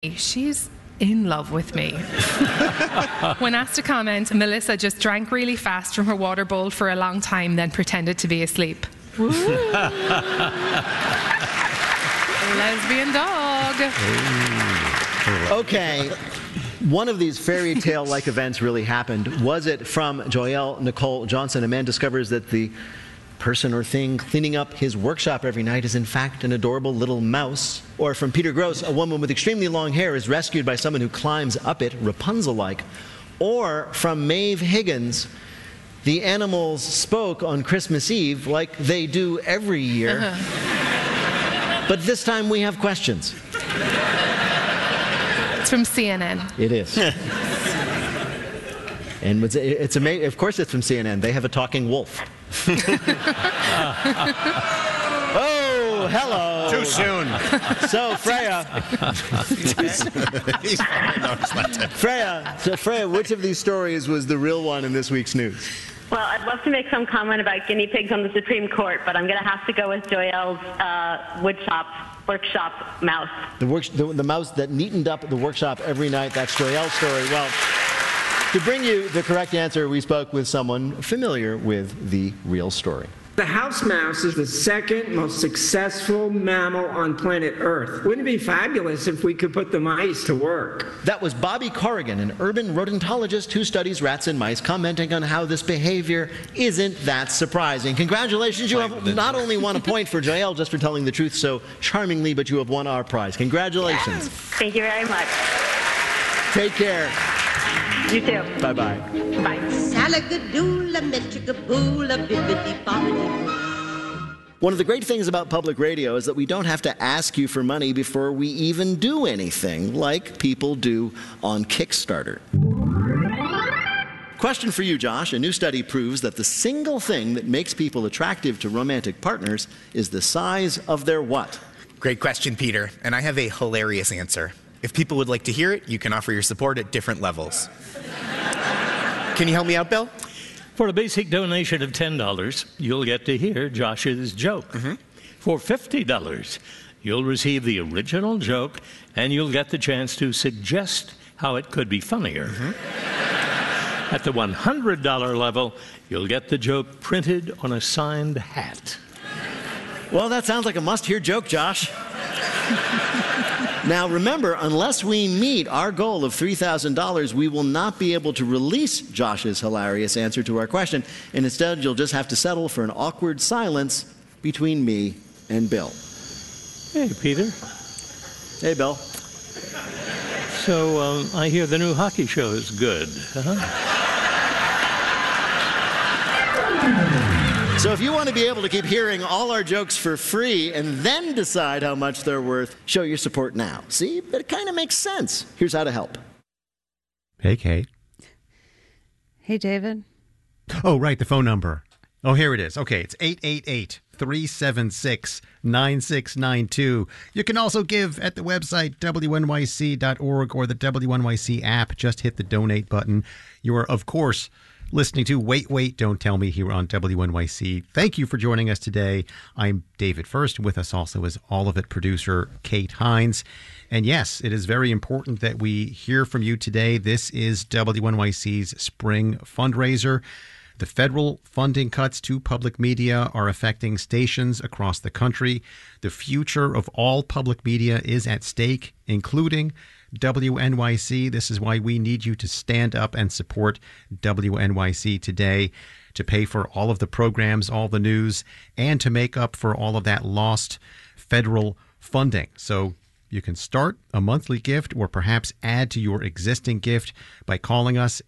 She's in love with me. When asked to comment, Melissa just drank really fast from her water bowl for a long time, then pretended to be asleep. Lesbian dog. Okay. One of these fairy tale-like events really happened. Was it from Joelle Nicole Johnson? A man discovers that the person or thing cleaning up his workshop every night is in fact an adorable little mouse. Or from Peter Gross, a woman with extremely long hair is rescued by someone who climbs up it, Rapunzel-like. Or from Maeve Higgins, the animals spoke on Christmas Eve like they do every year. But this time we have questions. It's from CNN. It is. And it's amazing. Of course it's from CNN. They have a talking wolf. Oh, hello. Too soon. So, Freya. Freya, which of these stories was the real one in this week's news? Well, I'd love to make some comment about guinea pigs on the Supreme Court, but I'm going to have to go with Joelle's workshop mouse. The mouse that neatened up the workshop every night. That's Joelle's story. Well, to bring you the correct answer, we spoke with someone familiar with the real story. The house mouse is the second most successful mammal on planet Earth. Wouldn't it be fabulous if we could put the mice to work? That was Bobby Corrigan, an urban rodentologist who studies rats and mice, commenting on how this behavior isn't that surprising. Congratulations, you have not only won a point for Joelle just for telling the truth so charmingly, but you have won our prize. Congratulations. Yes. Thank you very much. Take care. You too. Bye-bye. Bye. One of the great things about public radio is that we don't have to ask you for money before we even do anything, like people do on Kickstarter. Question for you, Josh. A new study proves that the single thing that makes people attractive to romantic partners is the size of their what? Great question, Peter. And I have a hilarious answer. If people would like to hear it, you can offer your support at different levels. Can you help me out, Bill? For a basic donation of $10, you'll get to hear Josh's joke. For $50, you'll receive the original joke, and you'll get the chance to suggest how it could be funnier. At the $100 level, you'll get the joke printed on a signed hat. Well, that sounds like a must-hear joke, Josh. Now, remember, unless we meet our goal of $3,000, we will not be able to release Josh's hilarious answer to our question, and instead you'll just have to settle for an awkward silence between me and Bill. Hey, Peter. Hey, Bill. So, I hear the new hockey show is good, So if you want to be able to keep hearing all our jokes for free and then decide how much they're worth, show your support now. See? But it kind of makes sense. Here's how to help. Hey, Kate. Hey, David. Oh, right, the phone number. Oh, here it is. Okay, it's 888-376-9692. You can also give at the website wnyc.org or the WNYC app. Just hit the donate button. You are, of course, listening to Wait, Don't Tell Me here on WNYC. Thank you for joining us today. I'm David First. With us also is All of It producer Kate Hines. And yes, it is very important that we hear from you today. This is WNYC's spring fundraiser. The federal funding cuts to public media are affecting stations across the country. The future of all public media is at stake, including WNYC. This is why we need you to stand up and support WNYC today, to pay for all of the programs, all the news, and to make up for all of that lost federal funding. So you can start a monthly gift or perhaps add to your existing gift by calling us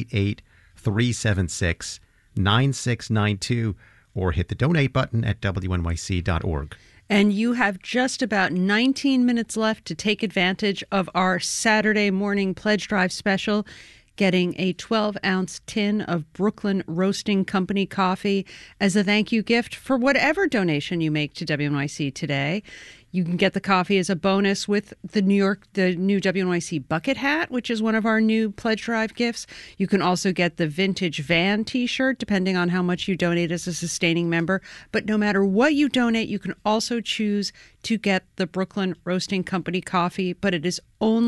888-376-9692 or hit the donate button at WNYC.org. And you have just about 19 minutes left to take advantage of our Saturday morning pledge drive special. getting a 12-ounce tin of Brooklyn Roasting Company coffee as a thank you gift for whatever donation you make to WNYC today. You can get the coffee as a bonus with the new WNYC bucket hat, which is one of our new pledge drive gifts. You can also get the vintage van t-shirt, depending on how much you donate as a sustaining member. But no matter what you donate, you can also choose to get the Brooklyn Roasting Company coffee, but it is only